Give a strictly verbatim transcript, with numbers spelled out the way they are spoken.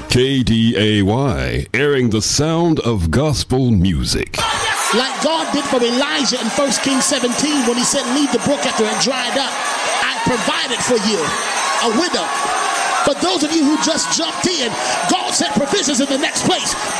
K D A Y, airing the sound of gospel music. Like God did for Elijah in First Kings seventeen when he said, leave the brook after it dried up. I provided for you a widow. For those of you who just jumped in, God said provisions in the next place.